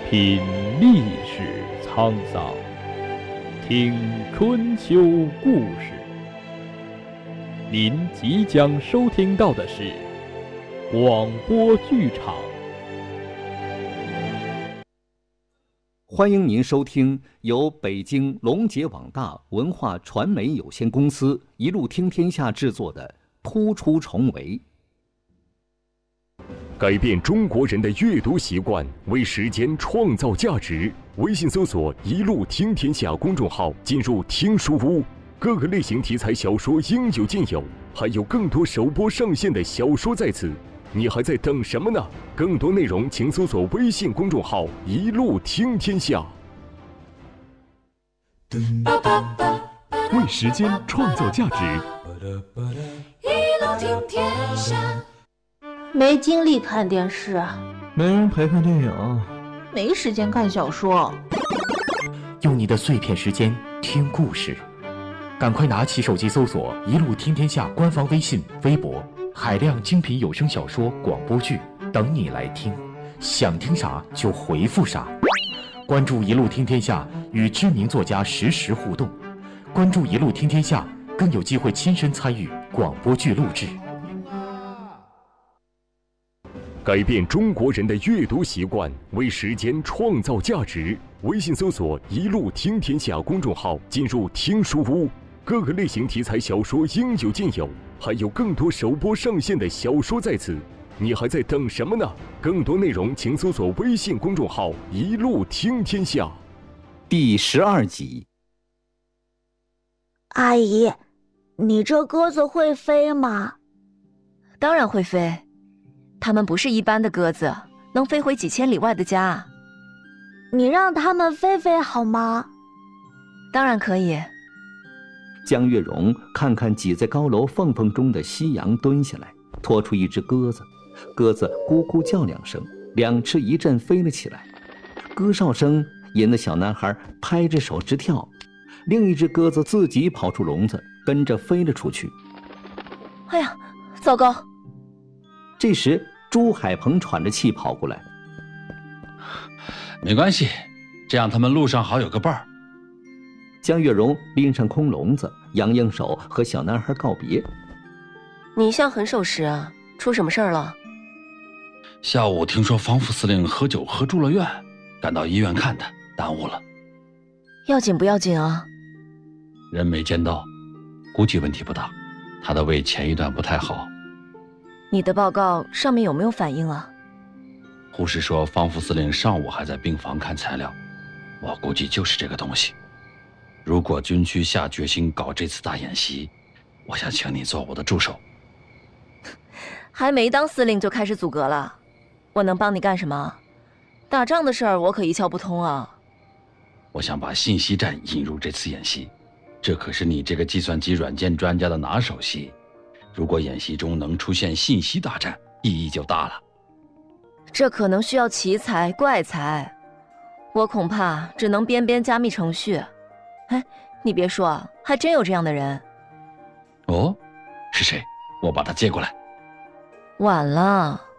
品历史沧桑，听春秋故事。您即将收听到的是广播剧场。 欢迎您收听由北京龙杰网大文化传媒有限公司一路听天下制作的《突出重围》。 改变中国人的阅读习惯，为时间创造价值。微信搜索“一路听天下”公众号，进入听书屋，各个类型题材小说应有尽有，还有更多首播上线的小说在此。你还在等什么呢？更多内容请搜索微信公众号“一路听天下”。为时间创造价值， 一路听天下。 没精力看电视， 没人陪看电影， 没时间看小说。 用你的碎片时间听故事，赶快拿起手机搜索“一路听天下”官方微信、微博，海量精品有声小说、广播剧等你来听。想听啥就回复啥。关注“一路听天下”，与知名作家实时互动。关注“一路听天下”，更有机会亲身参与广播剧录制。 改变中国人的阅读习惯，为时间创造价值。微信搜索“一路听天下”公众号，进入听书屋，各个类型题材小说应有尽有，还有更多首播上线的小说在此。你还在等什么呢？更多内容请搜索微信公众号“一路听天下”。 第12集。 阿姨，你这鸽子会飞吗？ 当然会飞，它们不是一般的鸽子，能飞回几千里外的家。 你让它们飞飞好吗？ 当然可以。 江月容看看挤在高楼缝缝中的夕阳，蹲下来拖出一只鸽子，鸽子咕咕叫2声，两翅一阵飞了起来，歌哨声引得小男孩拍着手直跳。另一只鸽子自己跑出笼子，跟着飞了出去。 哎呀，糟糕！ 这时朱海鹏喘着气跑过来。 没关系，这样他们路上好有个伴儿。 江月容拎上空笼子，扬扬手和小男孩告别。 你一向很守时啊，出什么事儿了？ 下午听说方副司令喝酒喝住了院，赶到医院看他，耽误了。 要紧不要紧啊？ 人没见到，估计问题不大，他的胃前一段不太好。 你的报告上面有没有反应啊？ 护士说方副司令上午还在病房看材料，我估计就是这个东西。如果军区下决心搞这次大演习，我想请你做我的助手。 还没当司令就开始阻隔了，我能帮你干什么？打仗的事儿我可一窍不通啊。 我想把信息战引入这次演习，这可是你这个计算机软件专家的拿手戏。如果演习中能出现信息大战，意义就大了。 这可能需要奇才怪才，我恐怕只能编加密程序。哎，你别说，还真有这样的人。 哦，是谁？我把他接过来。 晚了。